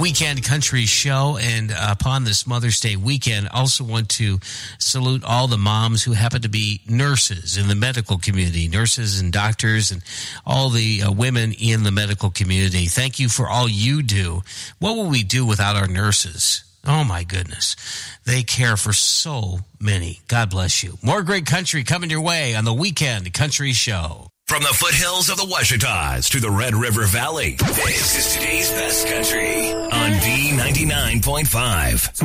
Weekend Country Show, and upon this Mother's Day weekend, also want to salute all the moms who happen to be nurses in the medical community, nurses and doctors and all the women in the medical community. Thank you for all you do. What will we do without our nurses? Oh, my goodness. They care for so many. God bless you. More great country coming your way on the Weekend Country Show. From the foothills of the Ouachitas to the Red River Valley, this is today's best country on D99.5.